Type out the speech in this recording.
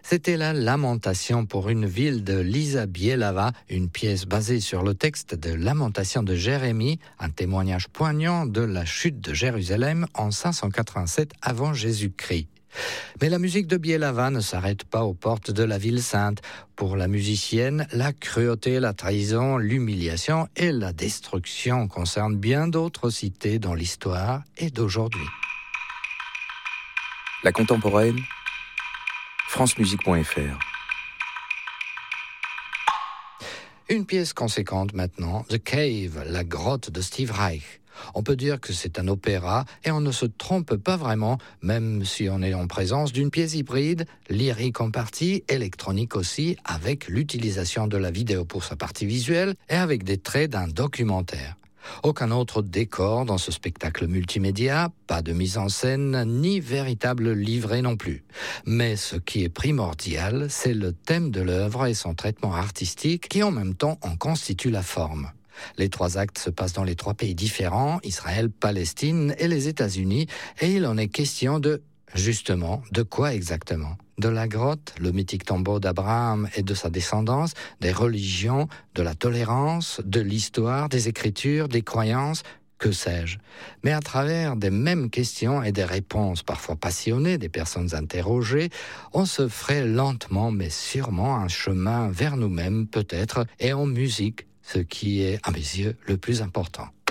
C'était la Lamentation pour une ville de Lisa Bielava, une pièce basée sur le texte de Lamentation de Jérémie, un témoignage poignant de la chute de Jérusalem en 587 avant Jésus-Christ. Mais la musique de Bielava ne s'arrête pas aux portes de la ville sainte. Pour la musicienne, la cruauté, la trahison, l'humiliation et la destruction concernent bien d'autres cités dans l'histoire et d'aujourd'hui. La contemporaine, francemusique.fr. Une pièce conséquente maintenant, The Cave, la grotte de Steve Reich. On peut dire que c'est un opéra et on ne se trompe pas vraiment, même si on est en présence d'une pièce hybride, lyrique en partie, électronique aussi, avec l'utilisation de la vidéo pour sa partie visuelle et avec des traits d'un documentaire. Aucun autre décor dans ce spectacle multimédia, pas de mise en scène, ni véritable livret non plus. Mais ce qui est primordial, c'est le thème de l'œuvre et son traitement artistique qui en même temps en constitue la forme. Les 3 actes se passent dans les 3 pays différents, Israël, Palestine et les États-Unis, et il en est question de, justement, de quoi exactement ? De la grotte, le mythique tombeau d'Abraham et de sa descendance, des religions, de la tolérance, de l'histoire, des écritures, des croyances, que sais-je. Mais à travers des mêmes questions et des réponses parfois passionnées des personnes interrogées, on se ferait lentement mais sûrement un chemin vers nous-mêmes peut-être, et en musique, ce qui est, à mes yeux, le plus important.